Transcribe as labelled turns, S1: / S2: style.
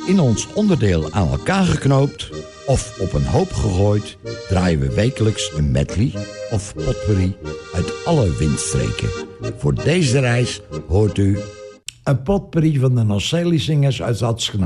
S1: In ons onderdeel aan elkaar geknoopt of op een hoop gegooid, draaien we wekelijks een medley of potpourri uit alle windstreken. Voor deze reis hoort u
S2: een potpourri van de Nocelli-zingers uit Adschena.